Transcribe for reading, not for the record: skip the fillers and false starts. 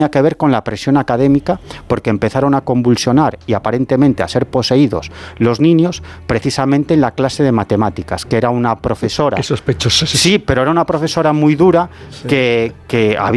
que ver con la presión académica, porque empezaron a convulsionar y aparentemente a ser poseídos los niños precisamente en la clase de matemáticas, que era una profesora. Qué sospechoso es eso. Sí, pero era una profesora muy dura que había